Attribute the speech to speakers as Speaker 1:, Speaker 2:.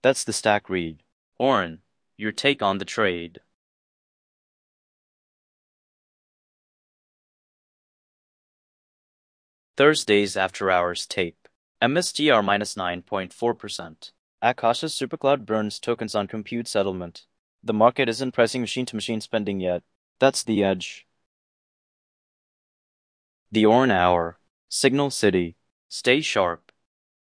Speaker 1: That's the stack read.
Speaker 2: Oren, your take on the trade.
Speaker 1: Thursday's after-hours tape. MSTR minus 9.4%. Akasha's SuperCloud burns tokens on compute settlement. The market isn't pricing machine-to-machine spending yet. That's the edge. The Oren Hour. Signal City. Stay sharp.